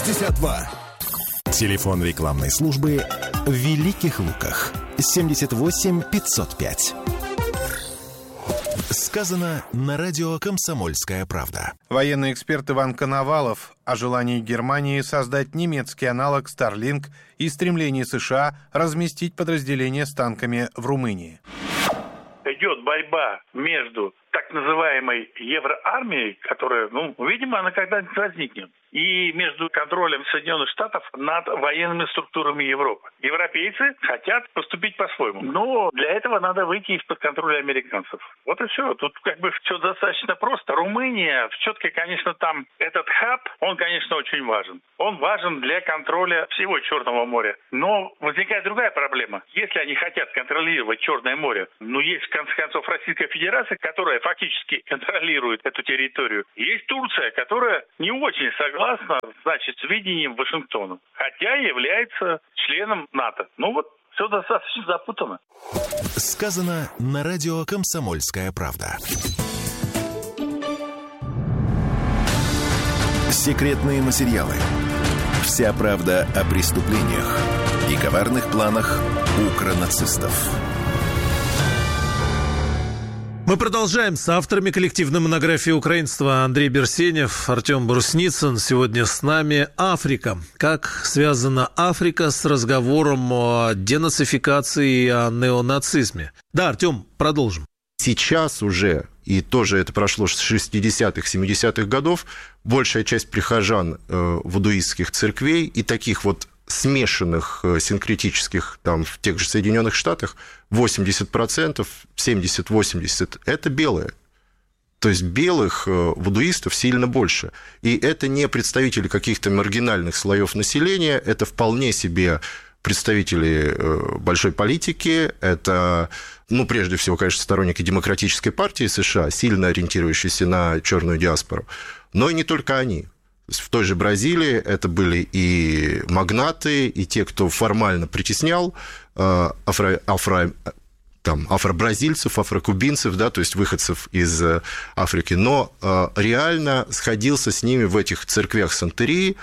62. Телефон рекламной службы в Великих Луках. 78 505. Сказано на радио «Комсомольская правда». Военный эксперт Иван Коновалов о желании Германии создать немецкий аналог Starlink и стремлении США разместить подразделения с танками в Румынии. Идет борьба между так называемой евроармией, которая, видимо, она когда-нибудь возникнет, и между контролем Соединенных Штатов над военными структурами Европы. Европейцы хотят поступить по-своему, но для этого надо выйти из-под контроля американцев. Вот и все. Тут все достаточно просто. Румыния, все-таки, конечно, там этот хаб, он, конечно, очень важен. Он важен для контроля всего Черного моря. Но возникает другая проблема. Если они хотят контролировать Черное море, есть, в конце концов, Российская Федерация, которая фактически контролирует эту территорию. Есть Турция, которая не очень согласна, с видением Вашингтона, хотя является членом НАТО. Все достаточно запутанно. Сказано на радио «Комсомольская правда». Секретные материалы. Вся правда о преступлениях и коварных планах укронацистов. Мы продолжаем с авторами коллективной монографии украинства Андрей Берсенев, Артем Брусницын. Сегодня с нами Африка. Как связана Африка с разговором о денацификации и о неонацизме? Да, Артем, продолжим. Сейчас уже, и тоже это прошло с 60-х, 70-х годов, большая часть прихожан вудуистских церквей и таких смешанных синкретических в тех же Соединенных Штатах 80%, 70-80% – это белые. То есть белых вудуистов сильно больше. И это не представители каких-то маргинальных слоев населения, это вполне себе представители большой политики, это, прежде всего, конечно, сторонники Демократической партии США, сильно ориентирующиеся на черную диаспору, но и не только они. В той же Бразилии это были и магнаты, и те, кто формально притеснял афробразильцев, афрокубинцев, то есть выходцев из Африки, но реально сходился с ними в этих церквях Сантерии,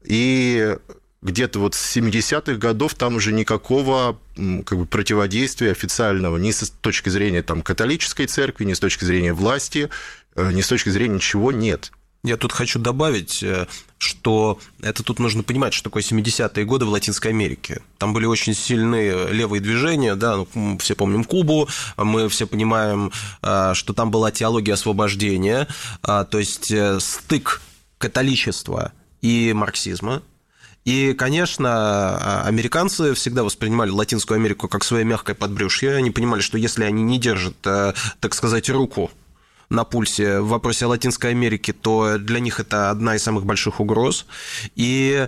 и где-то с 70-х годов там уже никакого противодействия официального ни с точки зрения католической церкви, ни с точки зрения власти, ни с точки зрения ничего нет. Я тут хочу добавить, что это тут нужно понимать, что такое 70-е годы в Латинской Америке. Там были очень сильные левые движения, мы все помним Кубу, мы все понимаем, что там была теология освобождения, то есть стык католичества и марксизма. И, конечно, американцы всегда воспринимали Латинскую Америку как свое мягкое подбрюшье. Они понимали, что если они не держат, так сказать, руку на пульсе в вопросе Латинской Америки, то для них это одна из самых больших угроз. И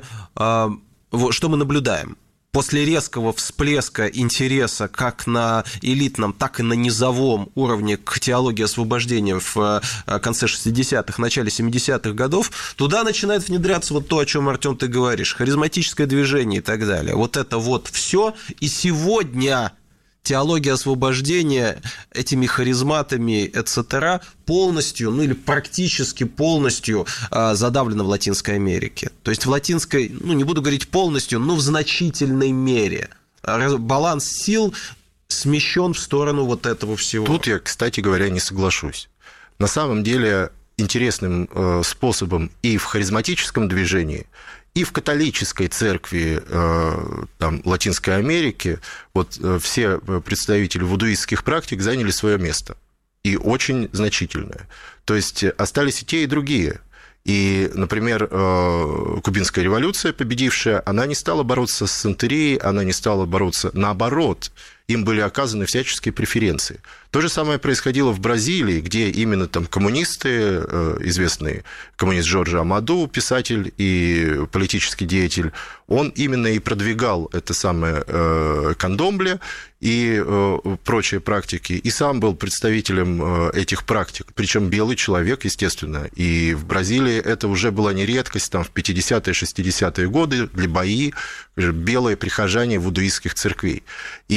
что мы наблюдаем? После резкого всплеска интереса как на элитном, так и на низовом уровне к теологии освобождения в конце 60-х, начале 70-х годов, туда начинает внедряться то, о чем, Артём, ты говоришь, харизматическое движение и так далее. Это все. И сегодня теология освобождения этими харизматами, etc., полностью, или практически полностью задавлена в Латинской Америке. То есть в латинской, не буду говорить полностью, но в значительной мере. Баланс сил смещен в сторону этого всего. Тут я, кстати говоря, не соглашусь. На самом деле интересным способом и в харизматическом движении, и в католической церкви Латинской Америки все представители вудуистских практик заняли свое место, и очень значительное. То есть остались и те, и другие. И, например, Кубинская революция, победившая, она не стала бороться с Сантерией, она не стала бороться, наоборот, им были оказаны всяческие преференции. То же самое происходило в Бразилии, где именно коммунисты, известный коммунист Жорже Амаду, писатель и политический деятель, он именно и продвигал это самое кандомбле и прочие практики, и сам был представителем этих практик, причем белый человек, естественно, и в Бразилии это уже была не редкость, в 50-е, 60-е годы для бои белые прихожане вудуистских церквей. И сейчас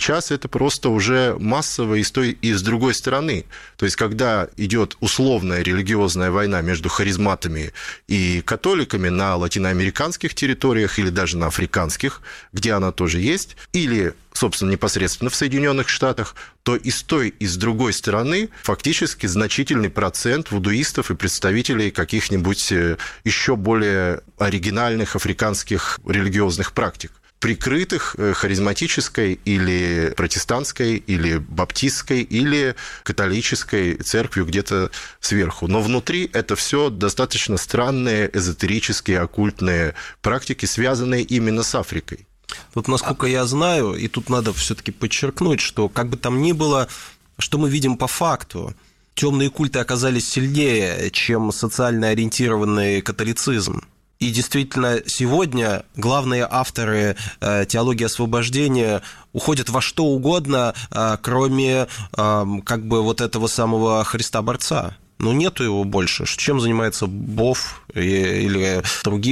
Сейчас это просто уже массово и с другой стороны. То есть, когда идет условная религиозная война между харизматами и католиками на латиноамериканских территориях или даже на африканских, где она тоже есть, или, собственно, непосредственно в Соединенных Штатах, то и с той, и с другой стороны фактически значительный процент вудуистов и представителей каких-нибудь еще более оригинальных африканских религиозных практик, прикрытых харизматической или протестантской, или баптистской, или католической церковью где-то сверху. Но внутри это все достаточно странные эзотерические, оккультные практики, связанные именно с Африкой. Вот насколько я знаю, и тут надо все-таки подчеркнуть, что как бы там ни было, что мы видим по факту, темные культы оказались сильнее, чем социально ориентированный католицизм. И действительно, сегодня главные авторы теологии освобождения уходят во что угодно, кроме как бы вот этого самого Христа-борца. Ну, нету его больше. Чем занимается Бофф или другие